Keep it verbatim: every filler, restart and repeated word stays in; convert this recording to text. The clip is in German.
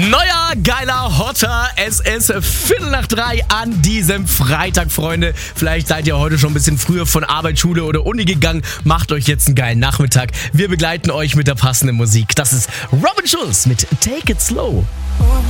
Neuer, geiler, hotter. Es ist Viertel nach drei an diesem Freitag, Freunde. Vielleicht seid ihr heute schon ein bisschen früher von Arbeit, Schule oder Uni gegangen. Macht euch jetzt einen geilen Nachmittag. Wir begleiten euch mit der passenden Musik. Das ist Robin Schulz mit Take It Slow.